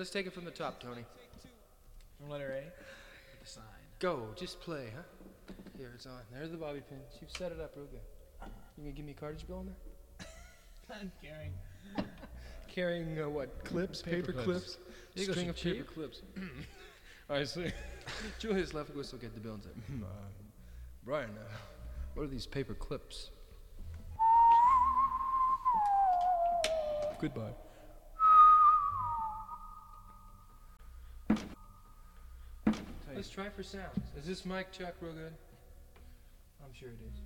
let's take it from the top, Tony. From letter A? With the sign. Go, just play, huh? Here, it's on. There's the bobby pins. You've set it up real good. You gonna give me a cartridge bill on there? I'm carrying. Carrying what? Clips? Paper clips? You go String so of paper cheap. clips. I see. Julius Lefkowitz will get the bill and say, Brian, what are these paper clips? Goodbye. Let's try for sounds. Is this mic check real good? I'm sure it is.